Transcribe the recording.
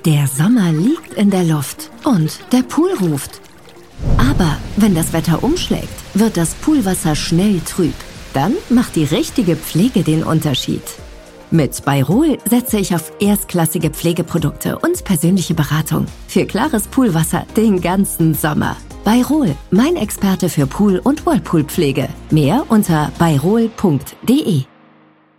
Der Sommer liegt in der Luft und der Pool ruft. Aber wenn das Wetter umschlägt, wird das Poolwasser schnell trüb. Dann macht die richtige Pflege den Unterschied. Mit Bayrol setze ich auf erstklassige Pflegeprodukte und persönliche Beratung für klares Poolwasser den ganzen Sommer. Bayrol, mein Experte für Pool- und Whirlpool-Pflege. Mehr unter bayrol.de.